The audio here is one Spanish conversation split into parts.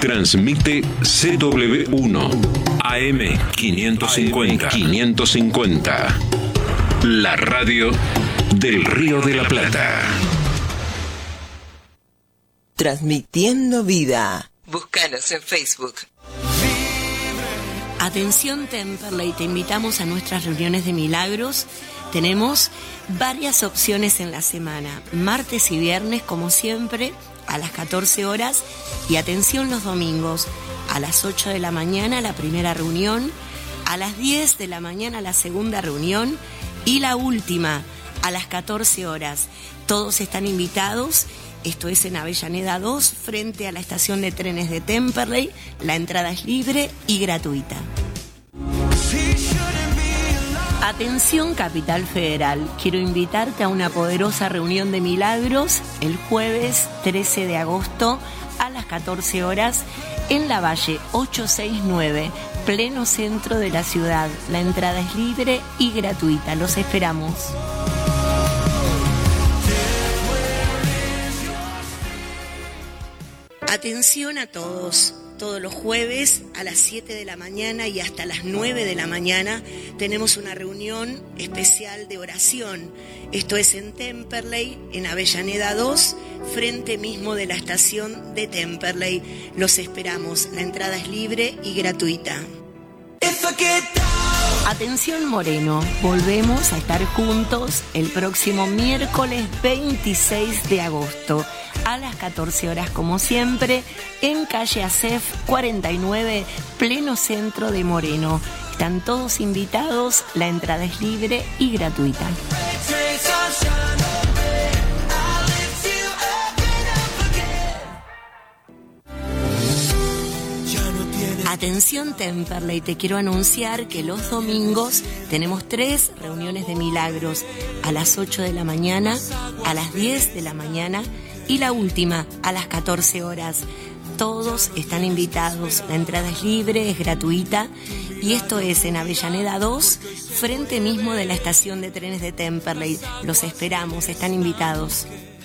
Transmite CW1 AM 550. La radio del Río de la Plata. Transmitiendo vida. Búscanos en Facebook. Atención Temperley, te invitamos a nuestras reuniones de milagros. Tenemos varias opciones en la semana, martes y viernes como siempre a las 14 horas y atención los domingos a las 8 de la mañana la primera reunión, a las 10 de la mañana la segunda reunión y la última a las 14 horas. Todos están invitados. Esto es en Avellaneda 2, frente a la estación de trenes de Temperley. La entrada es libre y gratuita. Atención Capital Federal, quiero invitarte a una poderosa reunión de milagros el jueves 13 de agosto a las 14 horas en la Valle 869, pleno centro de la ciudad. La entrada es libre y gratuita, los esperamos. Atención a todos. Todos los jueves a las 7 de la mañana y hasta las 9 de la mañana tenemos una reunión especial de oración. Esto es en Temperley, en Avellaneda 2, frente mismo de la estación de Temperley. Los esperamos. La entrada es libre y gratuita. Atención Moreno, volvemos a estar juntos el próximo miércoles 26 de agosto a las 14 horas como siempre en calle Acef 49, pleno centro de Moreno. Están todos invitados, la entrada es libre y gratuita. Atención Temperley, te quiero anunciar que los domingos tenemos 3 reuniones de milagros a las 8 de la mañana, a las 10 de la mañana y la última a las 14 horas. Todos están invitados, la entrada es libre, es gratuita y esto es en Avellaneda 2, frente mismo de la estación de trenes de Temperley. Los esperamos, están invitados.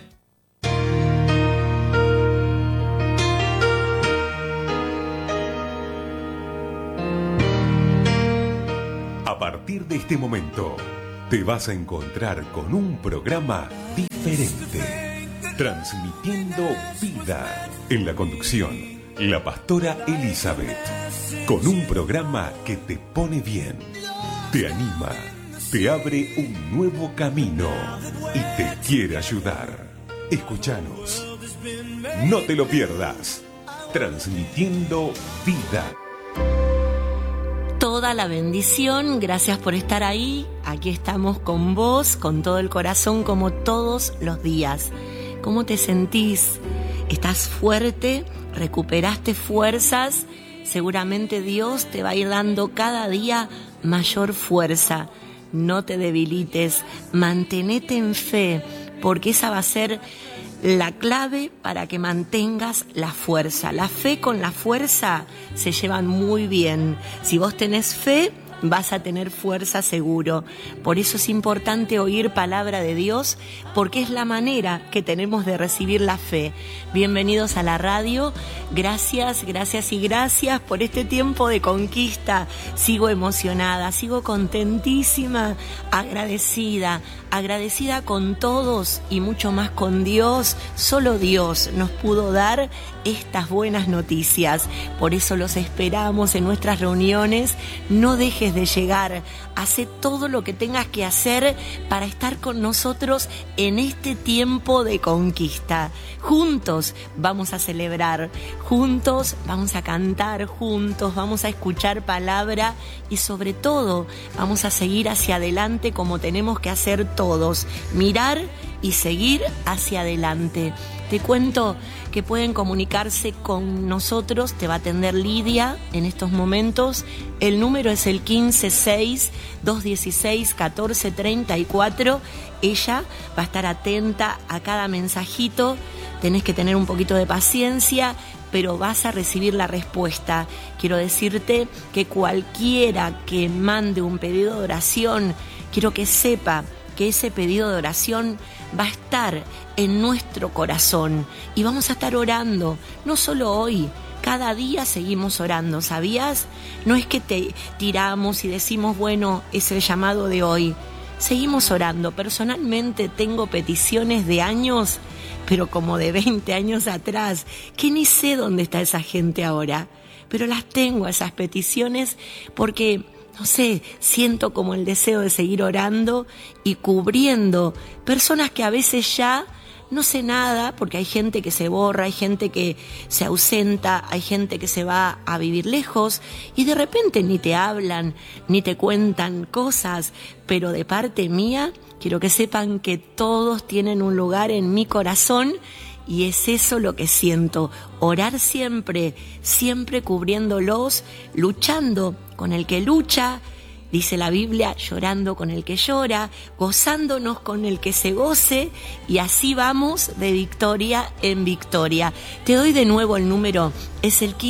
A partir de este momento, te vas a encontrar con un programa diferente, transmitiendo vida. En la conducción, la pastora Elizabeth, con un programa que te pone bien, te anima, te abre un nuevo camino y te quiere ayudar. Escúchanos, no te lo pierdas, transmitiendo vida. Toda la bendición, gracias por estar ahí. Aquí estamos con vos, con todo el corazón, como todos los días. ¿Cómo te sentís? ¿Estás fuerte? ¿Recuperaste fuerzas? Seguramente Dios te va a ir dando cada día mayor fuerza. No te debilites, mantenete en fe, porque esa va a ser la clave para que mantengas la fuerza. La fe con la fuerza se llevan muy bien. Si vos tenés fe, vas a tener fuerza seguro. Por eso es importante oír palabra de Dios, porque es la manera que tenemos de recibir la fe. Bienvenidos a la radio. Gracias, gracias y gracias por este tiempo de conquista. Sigo emocionada, sigo contentísima, agradecida con todos y mucho más con Dios. Solo Dios nos pudo dar estas buenas noticias. Por eso los esperamos en nuestras reuniones. No dejes de llegar. Hace todo lo que tengas que hacer para estar con nosotros en este tiempo de conquista. Juntos vamos a celebrar, juntos vamos a cantar, juntos vamos a escuchar palabra y sobre todo vamos a seguir hacia adelante como tenemos que hacer todos, mirar y seguir hacia adelante. Te cuento que pueden comunicarse con nosotros, te va a atender Lidia en estos momentos. El número es el 156-216-1434. Ella va a estar atenta a cada mensajito. Tenés que tener un poquito de paciencia, pero vas a recibir la respuesta. Quiero decirte que cualquiera que mande un pedido de oración, quiero que sepa que ese pedido de oración va a estar en nuestro corazón y vamos a estar orando, no solo hoy, cada día seguimos orando, ¿sabías? No es que te tiramos y decimos, bueno, es el llamado de hoy. Seguimos orando. Personalmente tengo peticiones de años, pero como de 20 años atrás, que ni sé dónde está esa gente ahora. Pero las tengo, esas peticiones, porque, no sé, siento como el deseo de seguir orando y cubriendo personas que a veces ya no sé nada, porque hay gente que se borra, hay gente que se ausenta, hay gente que se va a vivir lejos y de repente ni te hablan, ni te cuentan cosas, pero de parte mía quiero que sepan que todos tienen un lugar en mi corazón y es eso lo que siento, orar siempre, siempre cubriéndolos, luchando con el que lucha. Dice la Biblia, llorando con el que llora, gozándonos con el que se goce, y así vamos de victoria en victoria. Te doy de nuevo el número, es el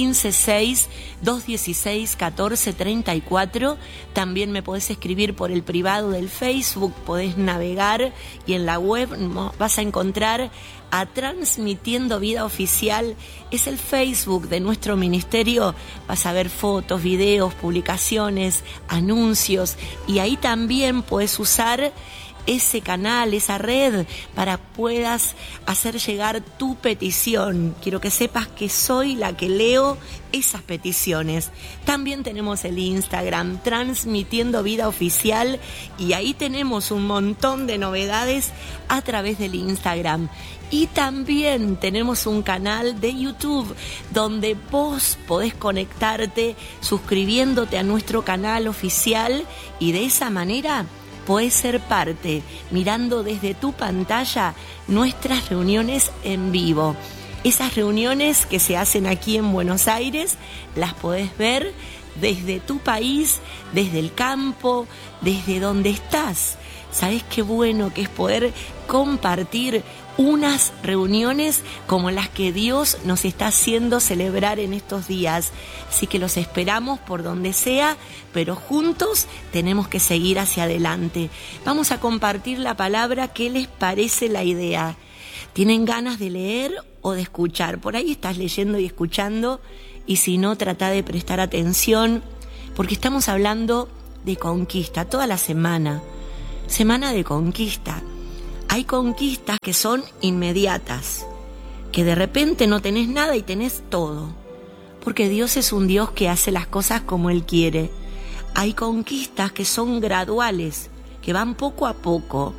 156-216-1434. También me podés escribir por el privado del Facebook, podés navegar y en la web vas a encontrar a Transmitiendo Vida Oficial. Es el Facebook de nuestro ministerio. Vas a ver fotos, videos, publicaciones, anuncios, y ahí también puedes usar ese canal, esa red, para puedas hacer llegar tu petición. Quiero que sepas que soy la que leo esas peticiones. También tenemos el Instagram, Transmitiendo Vida Oficial, y ahí tenemos un montón de novedades a través del Instagram. Y también tenemos un canal de YouTube donde vos podés conectarte suscribiéndote a nuestro canal oficial y de esa manera podés ser parte, mirando desde tu pantalla nuestras reuniones en vivo. Esas reuniones que se hacen aquí en Buenos Aires las podés ver desde tu país, desde el campo, desde donde estás. ¿Sabés qué bueno que es poder compartir unas reuniones como las que Dios nos está haciendo celebrar en estos días? Así que los esperamos por donde sea, pero juntos tenemos que seguir hacia adelante. Vamos a compartir la palabra. ¿Qué les parece la idea? ¿Tienen ganas de leer o de escuchar? Por ahí estás leyendo y escuchando, y si no, trata de prestar atención, porque estamos hablando de conquista toda la semana. Semana de conquista. Hay conquistas que son inmediatas, que de repente no tenés nada y tenés todo, porque Dios es un Dios que hace las cosas como Él quiere. Hay conquistas que son graduales, que van poco a poco,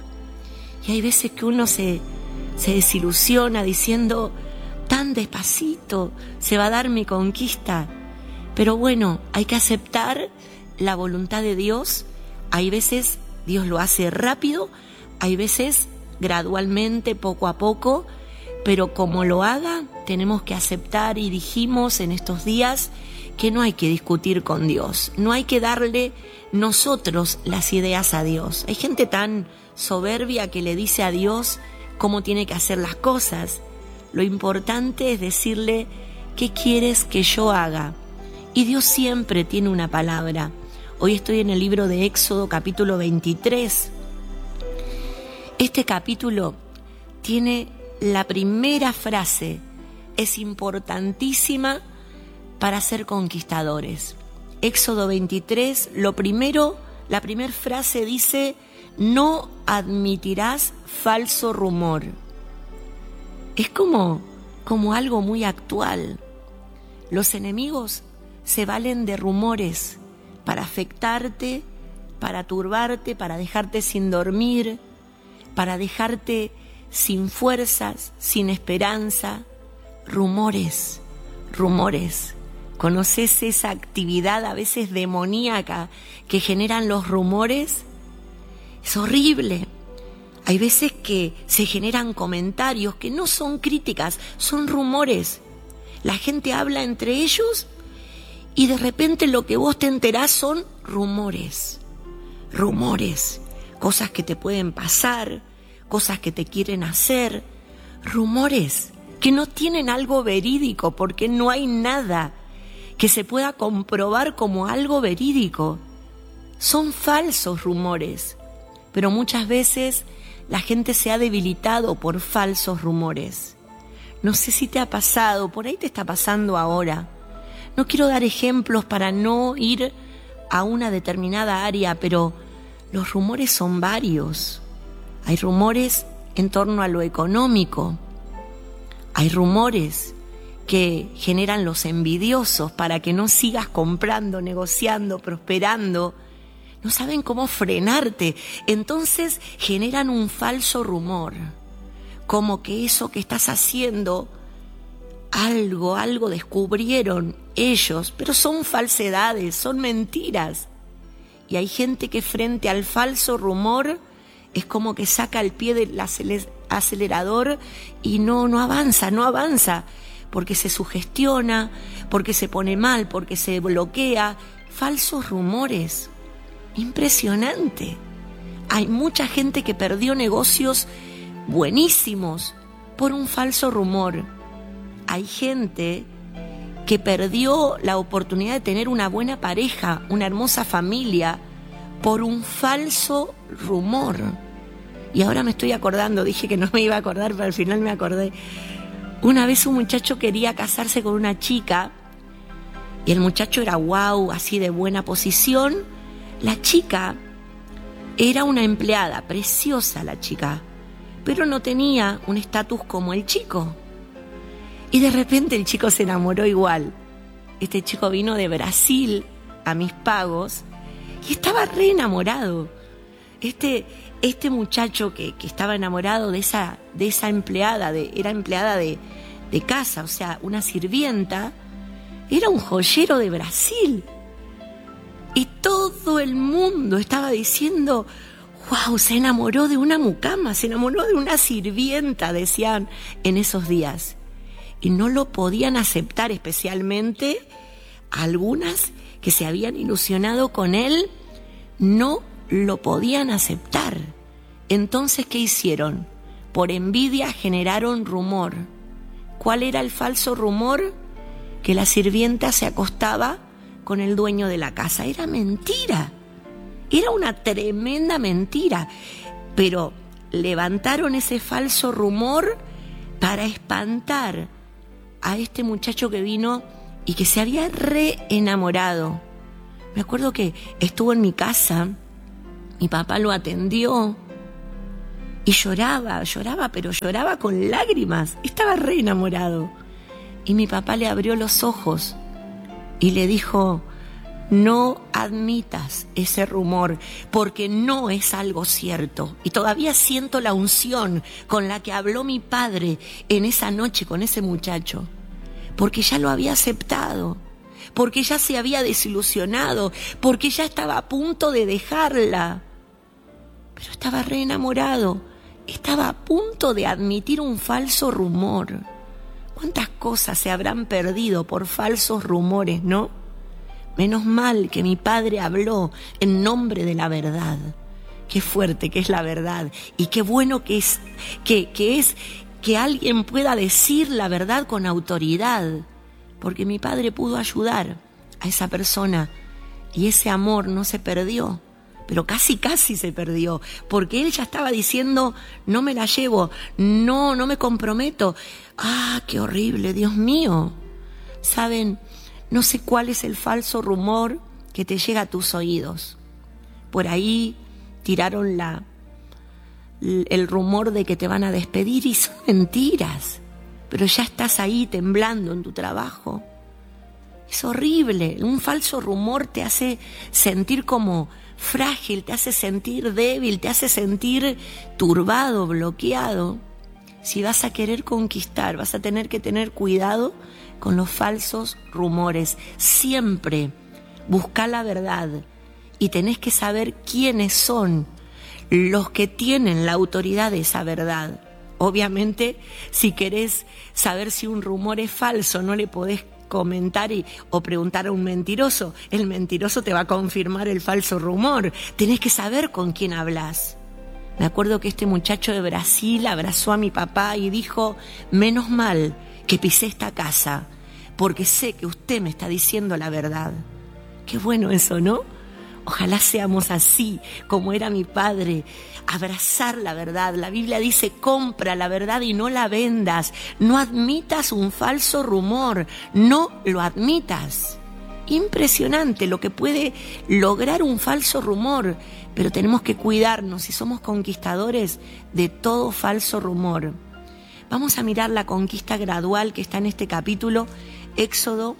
y hay veces que uno se desilusiona diciendo, tan despacito se va a dar mi conquista. Pero bueno, hay que aceptar la voluntad de Dios. Hay veces Dios lo hace rápido, hay veces gradualmente, poco a poco, pero como lo haga, tenemos que aceptar, y dijimos en estos días que no hay que discutir con Dios, no hay que darle nosotros las ideas a Dios. Hay gente tan soberbia que le dice a Dios cómo tiene que hacer las cosas. Lo importante es decirle, ¿qué quieres que yo haga? Y Dios siempre tiene una palabra. Hoy estoy en el libro de Éxodo, capítulo 23. Este capítulo tiene la primera frase, es importantísima para ser conquistadores. Éxodo 23, la primera frase dice, no admitirás falso rumor. Es como algo muy actual. Los enemigos se valen de rumores para afectarte, para turbarte, para dejarte sin dormir, para dejarte sin fuerzas, sin esperanza. Rumores. ¿Conoces esa actividad a veces demoníaca que generan los rumores? Es horrible. Hay veces que se generan comentarios que no son críticas, son rumores. La gente habla entre ellos y de repente lo que vos te enterás son rumores. Cosas que te pueden pasar, cosas que te quieren hacer. Rumores que no tienen algo verídico, porque no hay nada que se pueda comprobar como algo verídico. Son falsos rumores, pero muchas veces la gente se ha debilitado por falsos rumores. No sé si te ha pasado, por ahí te está pasando ahora. No quiero dar ejemplos para no ir a una determinada área, pero los rumores son varios. Hay rumores en torno a lo económico. Hay rumores que generan los envidiosos para que no sigas comprando, negociando, prosperando. No saben cómo frenarte. Entonces generan un falso rumor. Como que eso que estás haciendo, algo descubrieron ellos, pero son falsedades, son mentiras. Y hay gente que frente al falso rumor es como que saca el pie del acelerador y no avanza, porque se sugestiona, porque se pone mal, porque se bloquea. Falsos rumores. Impresionante. Hay mucha gente que perdió negocios buenísimos por un falso rumor. Hay gente que perdió la oportunidad de tener una buena pareja, una hermosa familia, por un falso rumor. Y ahora me estoy acordando, dije que no me iba a acordar, pero al final me acordé. Una vez un muchacho quería casarse con una chica y el muchacho era guau, así de buena posición. La chica era una empleada, preciosa la chica, pero no tenía un estatus como el chico. Y de repente el chico se enamoró igual. Este chico vino de Brasil a mis pagos y estaba re enamorado. Este muchacho que estaba enamorado de esa empleada, era empleada de casa, o sea, una sirvienta, era un joyero de Brasil. Y todo el mundo estaba diciendo, wow, se enamoró de una mucama, se enamoró de una sirvienta, decían en esos días. Y no lo podían aceptar, especialmente algunas que se habían ilusionado con él, no lo podían aceptar. Entonces, ¿qué hicieron? Por envidia generaron rumor. ¿Cuál era el falso rumor? Que la sirvienta se acostaba con el dueño de la casa. Era mentira. Era una tremenda mentira. Pero levantaron ese falso rumor para espantar a este muchacho que vino y que se había re enamorado. Me acuerdo que estuvo en mi casa, mi papá lo atendió y lloraba, pero lloraba con lágrimas. Estaba re enamorado. Y mi papá le abrió los ojos y le dijo, no admitas ese rumor, porque no es algo cierto. Y todavía siento la unción con la que habló mi padre en esa noche con ese muchacho, porque ya lo había aceptado, porque ya se había desilusionado, porque ya estaba a punto de dejarla. Pero estaba re enamorado, estaba a punto de admitir un falso rumor. ¿Cuántas cosas se habrán perdido por falsos rumores, no? Menos mal que mi padre habló en nombre de la verdad. Qué fuerte que es la verdad y qué bueno que es que alguien pueda decir la verdad con autoridad, porque mi padre pudo ayudar a esa persona y ese amor no se perdió, pero casi se perdió, porque él ya estaba diciendo, no me la llevo, no me comprometo. ¡Ah, qué horrible, Dios mío! ¿Saben? No sé cuál es el falso rumor que te llega a tus oídos. Por ahí tiraron el rumor de que te van a despedir y son mentiras. Pero ya estás ahí temblando en tu trabajo. Es horrible. Un falso rumor te hace sentir como frágil, te hace sentir débil, te hace sentir turbado, bloqueado. Si vas a querer conquistar, vas a tener que tener cuidado con los falsos rumores. Siempre busca la verdad y tenés que saber quiénes son los que tienen la autoridad de esa verdad. Obviamente, si querés saber si un rumor es falso, no le podés comentar o preguntar a un mentiroso. El mentiroso te va a confirmar el falso rumor. Tenés que saber con quién hablas. Me acuerdo que este muchacho de Brasil abrazó a mi papá y dijo, menos mal que pisé esta casa, porque sé que usted me está diciendo la verdad. Qué bueno eso, ¿no? Ojalá seamos así como era mi padre, abrazar la verdad. La Biblia dice, compra la verdad y no la vendas. No admitas un falso rumor, no lo admitas. Impresionante lo que puede lograr un falso rumor, pero tenemos que cuidarnos y somos conquistadores de todo falso rumor. Vamos a mirar la conquista gradual que está en este capítulo, Éxodo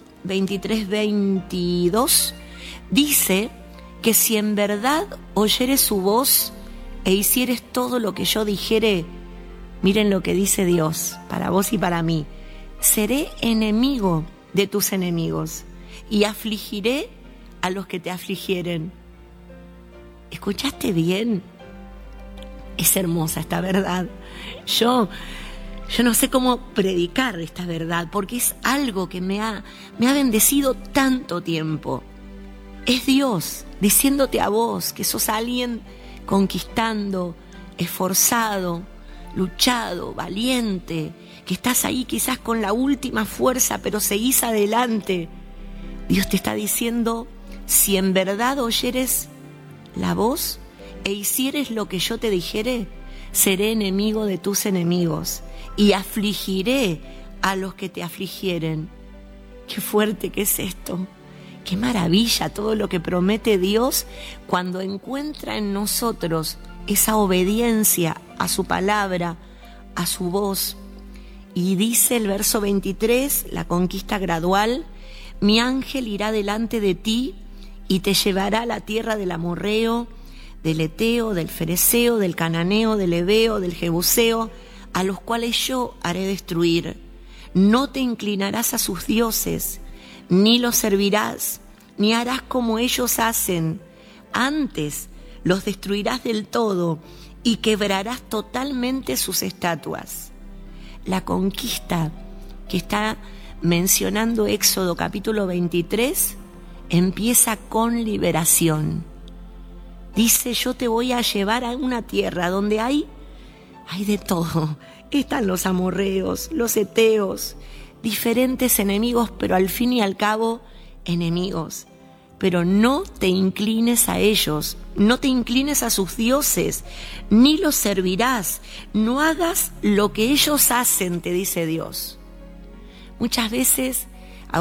23-22. Dice que si en verdad oyeres su voz e hicieres todo lo que yo dijere, miren lo que dice Dios para vos y para mí, seré enemigo de tus enemigos y afligiré a los que te afligieren. ¿Escuchaste bien? Es hermosa esta verdad. Yo no sé cómo predicar esta verdad porque es algo que me ha bendecido tanto tiempo. Es Dios diciéndote a vos que sos alguien conquistando, esforzado, luchado, valiente, que estás ahí quizás con la última fuerza, pero seguís adelante. Dios te está diciendo, si en verdad oyeres la voz e hicieres lo que yo te dijere, seré enemigo de tus enemigos y afligiré a los que te afligieren. Qué fuerte que es esto. Qué maravilla todo lo que promete Dios cuando encuentra en nosotros esa obediencia a su palabra, a su voz. Y dice el verso 23, la conquista gradual, mi ángel irá delante de ti y te llevará a la tierra del amorreo, del eteo, del fereceo, del cananeo, del heveo, del jebuseo, a los cuales yo haré destruir. No te inclinarás a sus dioses, ni los servirás, ni harás como ellos hacen. Antes los destruirás del todo y quebrarás totalmente sus estatuas. La conquista que está mencionando Éxodo capítulo 23 empieza con liberación. Dice, yo te voy a llevar a una tierra donde hay de todo. Están los amorreos, los eteos, diferentes enemigos, pero al fin y al cabo enemigos. Pero no te inclines a ellos, no te inclines a sus dioses, ni los servirás, no hagas lo que ellos hacen, te dice Dios. Muchas veces